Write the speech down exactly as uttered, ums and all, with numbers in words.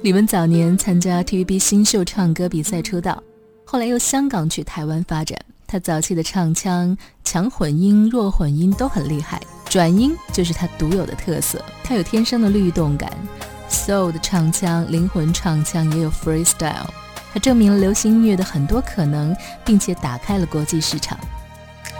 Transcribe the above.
李玟早年参加 T V B 新秀唱歌比赛出道，后来由香港去台湾发展。他早期的唱腔强混音、弱混音都很厉害，转音就是他独有的特色。他有天生的律动感， soul 的唱腔、灵魂唱腔也有 freestyle。他证明了流行音乐的很多可能，并且打开了国际市场。